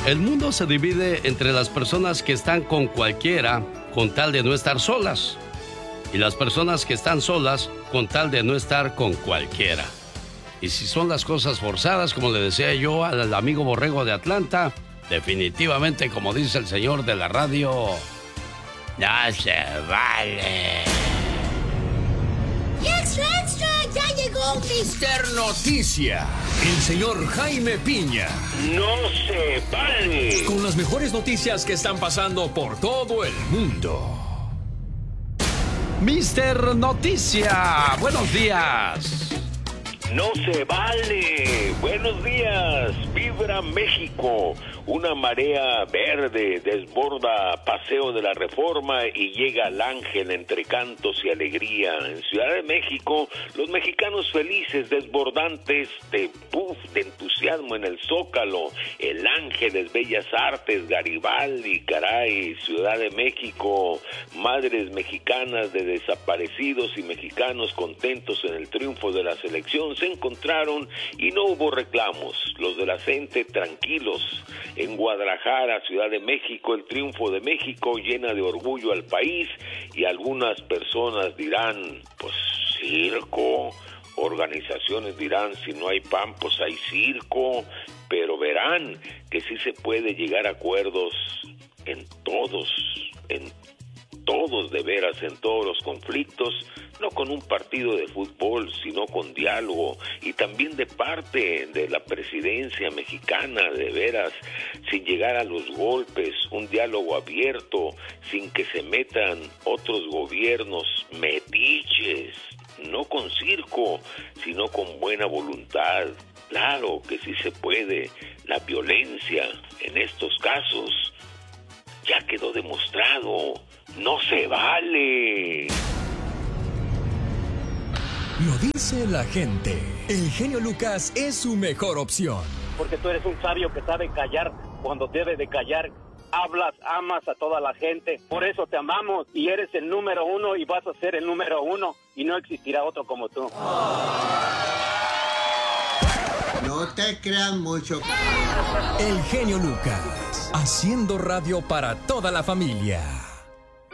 El mundo se divide entre las personas que están con cualquiera con tal de no estar solas y las personas que están solas con tal de no estar con cualquiera. Y si son las cosas forzadas, como le decía yo al amigo Borrego de Atlanta, definitivamente, como dice el señor de la radio, no se vale. ¡Y extra, extra! ¡Ya llegó Mister Noticia! El señor Jaime Piña. ¡No se vale! Con las mejores noticias que están pasando por todo el mundo. Mister Noticia, buenos días. ¡No se vale! ¡Buenos días! ¡Vibra México! Una marea verde desborda Paseo de la Reforma y llega al Ángel entre cantos y alegría. En Ciudad de México, los mexicanos felices, desbordantes de entusiasmo en el Zócalo. El Ángeles, Bellas Artes, Garibaldi, caray, Ciudad de México. Madres mexicanas de desaparecidos y mexicanos contentos en el triunfo de la selección se encontraron y no hubo reclamos. Los de la CENTE tranquilos. En Guadalajara, Ciudad de México, el triunfo de México llena de orgullo al país y algunas personas dirán, pues circo, organizaciones dirán, si no hay pan, pues hay circo, pero verán que sí se puede llegar a acuerdos en todos de veras, en todos los conflictos, no con un partido de fútbol, sino con diálogo, y también de parte de la presidencia mexicana, de veras, sin llegar a los golpes, un diálogo abierto, sin que se metan otros gobiernos metiches, no con circo, sino con buena voluntad. Claro que sí se puede. La violencia en estos casos ya quedó demostrado. ¡No se vale! Lo dice la gente. El genio Lucas es su mejor opción. Porque tú eres un sabio que sabe callar cuando debe de callar. Hablas, amas a toda la gente. Por eso te amamos y eres el número uno y vas a ser el número uno. Y no existirá otro como tú. No te creas mucho. El genio Lucas, haciendo radio para toda la familia.